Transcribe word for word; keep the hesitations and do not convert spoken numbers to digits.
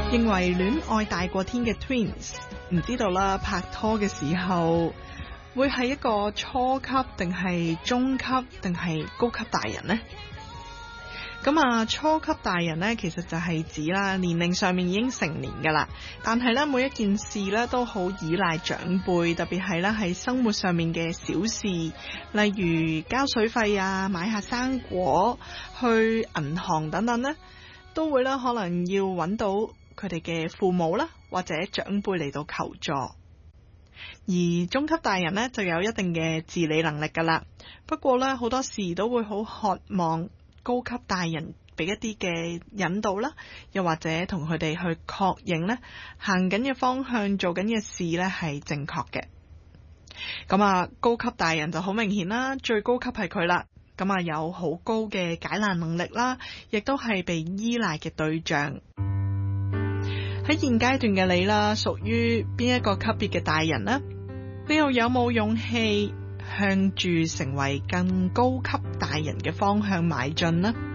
認為戀愛大過天嘅 Twins， 唔知道啦，拍拖嘅時候會係一個初級定係中級定係高級大人呢？咁啊，初級大人呢，其實就係指啦，年齡上面已經成年噶啦，但係咧每一件事咧都好依賴長輩，特別係咧喺生活上面嘅小事，例如交水費啊、買下生果、去銀行等等呢，都會啦可能要揾到佢哋嘅父母啦，或者長輩嚟到求助。而中級大人呢，就有一定嘅自理能力噶啦，不過呢，好多時都會好渴望高級大人俾一啲嘅引導啦，又或者同佢哋去確認呢行緊嘅方向、做緊嘅事呢係正確嘅。咁啊，高級大人就好明顯啦，最高級係佢啦。咁啊，有好高嘅解難能力啦，亦都係被依賴嘅對象。喺現階段嘅你啦，屬於邊一個級別嘅大人呢？你又有冇勇氣向住成為更高級大人嘅方向邁進呢？